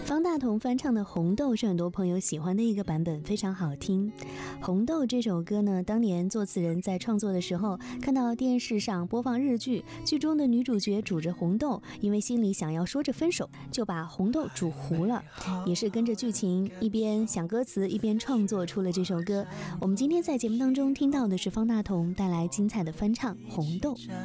方大同翻唱的《红豆》是很多朋友喜欢的一个版本，非常好听。《红豆》这首歌呢，当年作词人在创作的时候，看到电视上播放日剧，剧中的女主角煮着红豆，因为心里想要说着分手，就把红豆煮糊了，也是跟着剧情一边想歌词一边创作出了这首歌。我们今天在节目当中听到的是方大同带来精彩的翻唱《红豆》。